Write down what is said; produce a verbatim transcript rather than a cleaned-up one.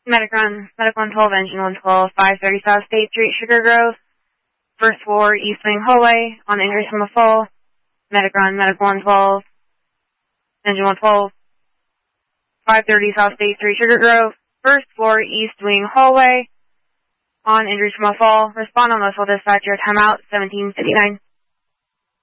Medic Run, Medic one twelve, Engine one twelve, five thirty South State Street, Sugar Grove. First floor, East Wing hallway, on injuries from a fall. Medic Run, Medic one twelve, Engine one twelve, five thirty South State Street, Sugar Grove. First floor, East Wing hallway, on injuries from a fall. Respond on local dispatcher, timeout, seventeen fifty-nine.